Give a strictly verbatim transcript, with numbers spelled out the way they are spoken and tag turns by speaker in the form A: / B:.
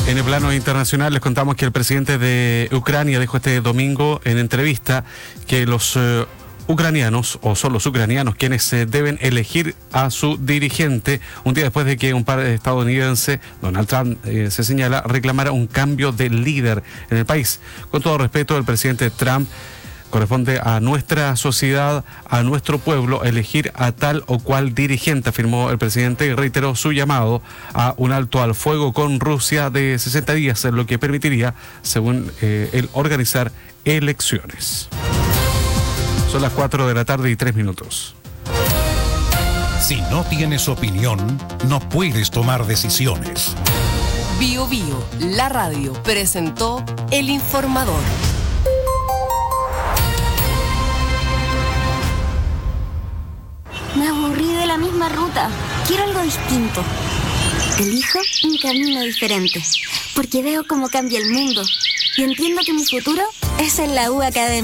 A: En el plano internacional les contamos que el presidente de Ucrania dijo este domingo en entrevista que los eh, ucranianos, o son los ucranianos quienes eh, deben elegir a su dirigente, un día después de que un par estadounidense, Donald Trump, eh, se señala, reclamara un cambio de líder en el país. Con todo respeto, el presidente Trump corresponde a nuestra sociedad, a nuestro pueblo, elegir a tal o cual dirigente, afirmó el presidente y reiteró su llamado a un alto al fuego con Rusia de sesenta días, lo que permitiría, según eh, él, organizar elecciones. Son las cuatro de la tarde y tres minutos.
B: Si no tienes opinión, no puedes tomar decisiones.
C: Bio Bio, la radio, presentó El Informador.
D: Me aburrí de la misma ruta. Quiero algo distinto. Elijo un camino diferente, porque veo cómo cambia el mundo y entiendo que mi futuro es en la U Academia.